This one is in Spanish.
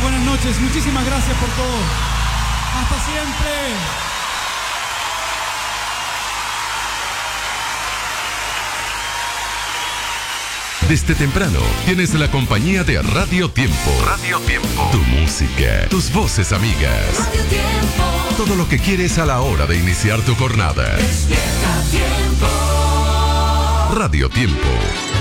buenas noches. Muchísimas gracias por todo. Hasta siempre. Desde temprano tienes la compañía de Radio Tiempo. Radio Tiempo. Tu música, tus voces amigas. Radio Tiempo. Todo lo que quieres a la hora de iniciar tu jornada. Despierta Tiempo. Radio Tiempo.